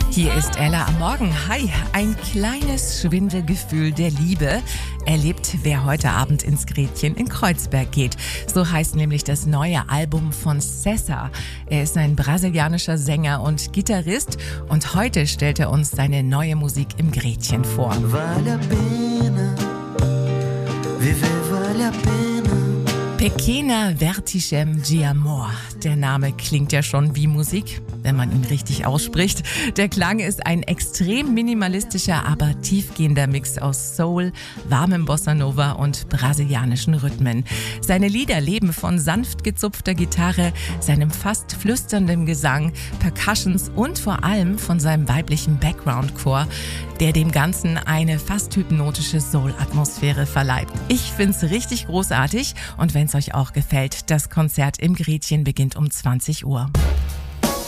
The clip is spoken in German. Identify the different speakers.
Speaker 1: Hier ist Ella am Morgen. Hi, ein kleines Schwindelgefühl der Liebe erlebt, wer heute Abend ins Gretchen in Kreuzberg geht. So heißt nämlich das neue Album von César. Er ist ein brasilianischer Sänger und Gitarrist und heute stellt er uns seine neue Musik im Gretchen vor.
Speaker 2: Vale a pena, viver vale a pena.
Speaker 1: Pequena Vertigem de Amor. Der Name klingt ja schon wie Musik, wenn man ihn richtig ausspricht. Der Klang ist ein extrem minimalistischer, aber tiefgehender Mix aus Soul, warmem Bossa Nova und brasilianischen Rhythmen. Seine Lieder leben von sanft gezupfter Gitarre, seinem fast flüsternden Gesang, Percussions und vor allem von seinem weiblichen Background-Chor, der dem Ganzen eine fast hypnotische Soul-Atmosphäre verleiht. Ich find's richtig großartig und wenn's euch auch gefällt, das Konzert im Gretchen beginnt um 20 Uhr.